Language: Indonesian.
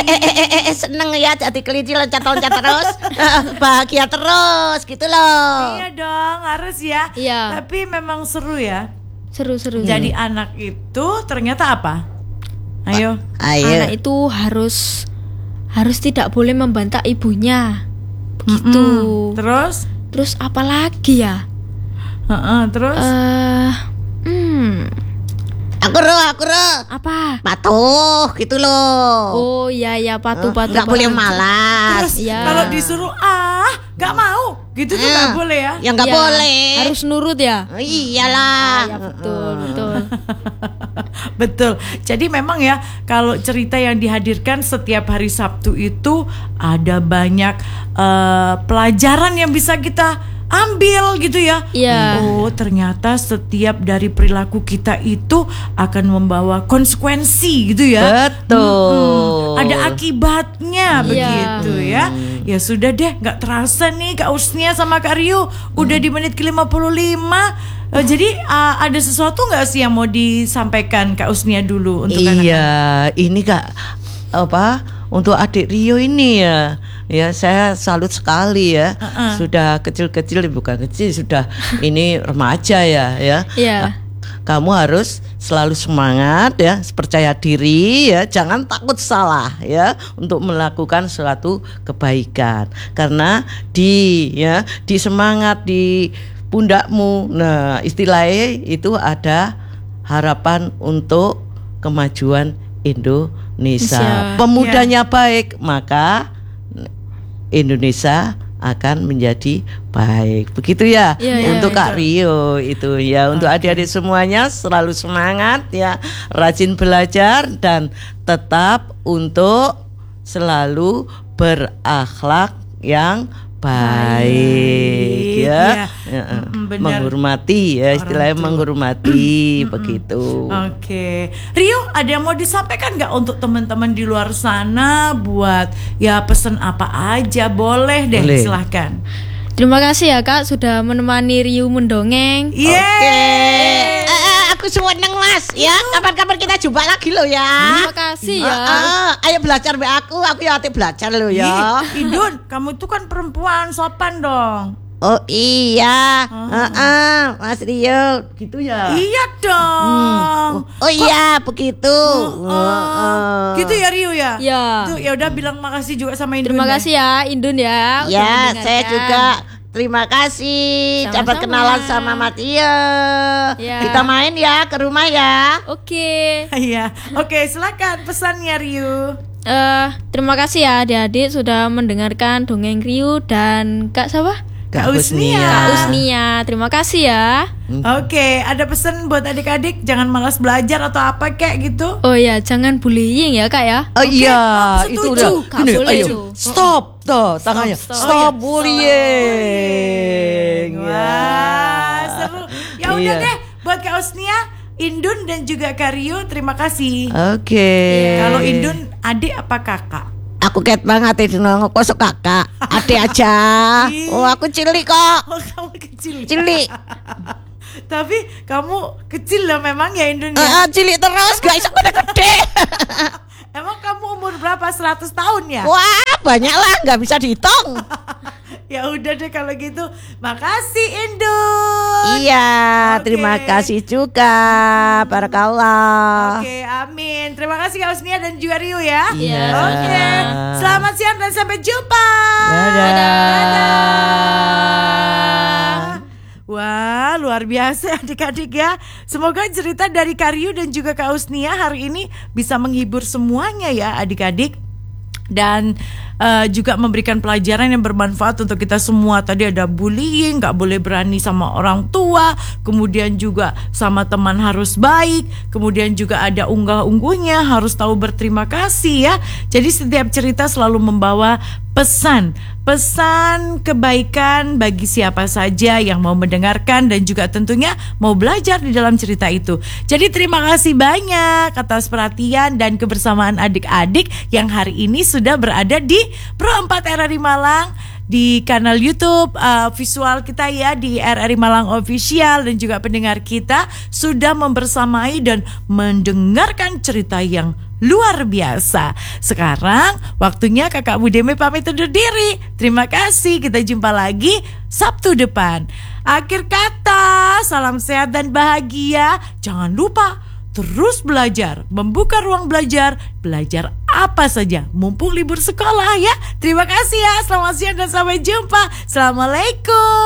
seneng ya jadi kelinci loncat-loncat terus. Bahagia terus gitu loh. Iya dong, harus ya. Iya. Tapi memang seru ya. Seru. Jadi anak itu ternyata apa? Ayo. Anak itu harus tidak boleh membantah ibunya. Begitu. Terus apa lagi ya? terus Aku roh. Apa? Patuh gitu loh. Oh iya patuh. Nggak boleh malas. Terus Iya. kalau disuruh nggak mau gitu tuh nggak boleh ya? Ya nggak Iya, boleh. harus nurut ya. Iyalah. Ya betul. Betul. Jadi memang ya kalau cerita yang dihadirkan setiap hari Sabtu itu ada banyak pelajaran yang bisa kita ambil gitu ya. Iya. Oh ternyata setiap dari perilaku kita itu akan membawa konsekuensi gitu ya. Betul. Ada akibatnya begitu ya. Ya sudah deh, nggak terasa nih Kak Usnia sama Kak Rio udah di menit ke-55. Jadi ada sesuatu nggak sih yang mau disampaikan Kak Usnia dulu untuk anak-anak? Iya, ini Kak untuk adik Rio ini ya saya salut sekali ya. Sudah kecil-kecil, bukan kecil, sudah ini remaja ya. Iya. Kamu harus selalu semangat ya, percaya diri ya, jangan takut salah ya untuk melakukan suatu kebaikan. Karena di semangat di pundakmu. Nah, istilahnya itu ada harapan untuk kemajuan Indonesia. Pemudanya baik, maka Indonesia akan menjadi baik. Begitu ya. Untuk Kak Rio itu ya. Untuk adik-adik semuanya selalu semangat ya, rajin belajar dan tetap untuk selalu berakhlak yang baik ya. Menghormati ya, istilahnya menghormati begitu. Oke. Rio, ada yang mau disampaikan nggak untuk teman-teman di luar sana buat ya pesan apa aja, boleh deh. Silahkan. Terima kasih ya Kak sudah menemani Rio mendongeng. Oke. Aku seneng Mas ya. Kapan-kapan kita jumpa lagi loh ya. Terima kasih ya. Ayo belajar be aku ya hati belajar loh ya. Idun, kamu itu kan perempuan, sopan dong. Oh iya. Mas Rio gitu ya. Iya dong. Oh iya begitu. Gitu ya Rio ya. Iya. Tuh ya udah bilang makasih juga sama Indun. Terima kasih ya Indun ya. Ya saya juga terima kasih. Dapat kenalan sama Matio. Ya. Kita main ya ke rumah ya. Oke. Iya. Oke, silakan pesannya Rio. Terima kasih ya adik-adik sudah mendengarkan dongeng Rio dan Kak siapa? Kak Usnia. Kak Usnia, terima kasih ya. Oke, ada pesan buat adik-adik jangan malas belajar atau apa kayak gitu. Oh ya, jangan bullying ya Kak ya. Oh iya, itu udah. Kak, Gini, boleh ayo, tuh. stop tuh tangannya. Stop bullying. Wah, seru. Ya udah Iya. deh, buat Kak Usnia, Indun dan juga Kak Rio, terima kasih. Oke. Kalau Indun adik apa kakak? Aku ket banget itu kosok kakak. Adik aja. Oh aku cilik kok. Oh, kamu kecil. Cilik. Tapi kamu kecil lah memang ya Indun ya. Cilik terus guys, aku udah gede. Emang kamu umur berapa? 100 tahun ya? Wah banyak lah, nggak bisa dihitung. Ya udah deh kalau gitu. Makasih Indun. Iya, Oke. terima kasih juga. Barakallah. Oke, amin. Terima kasih Kak Usnia dan juga Rio ya. Iya. Oke. Selamat siang dan sampai jumpa. Dadah. Wah, luar biasa adik-adik ya. Semoga cerita dari Kak Rio dan juga Kak Usnia hari ini bisa menghibur semuanya ya adik-adik. Dan juga memberikan pelajaran yang bermanfaat untuk kita semua. Tadi ada bullying, gak boleh berani sama orang tua. Kemudian juga sama teman harus baik. Kemudian juga ada unggah-ungguhnya, harus tahu berterima kasih ya. Jadi setiap cerita selalu membawa pesan kebaikan bagi siapa saja yang mau mendengarkan dan juga tentunya mau belajar di dalam cerita itu. Jadi terima kasih banyak atas perhatian dan kebersamaan adik-adik yang hari ini sudah berada di Pro 4 RRI Malang, di kanal YouTube visual kita ya di RRI Malang Official, dan juga pendengar kita sudah membersamai dan mendengarkan cerita yang luar biasa. Sekarang waktunya Kakak Budeme pamit undur diri. Terima kasih, kita jumpa lagi Sabtu depan. Akhir kata, salam sehat dan bahagia. Jangan lupa terus belajar, membuka ruang belajar apa saja mumpung libur sekolah ya. Terima kasih ya, selamat siang dan sampai jumpa. Assalamualaikum.